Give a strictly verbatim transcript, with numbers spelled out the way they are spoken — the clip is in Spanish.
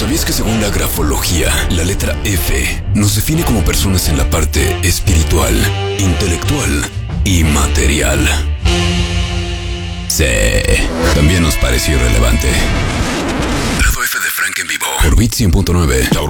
¿Sabías que según la grafología, la letra F nos define como personas en la parte espiritual, intelectual y material? Sí, también nos pareció irrelevante. Lado F de Frank en vivo por Beat cien punto nueve.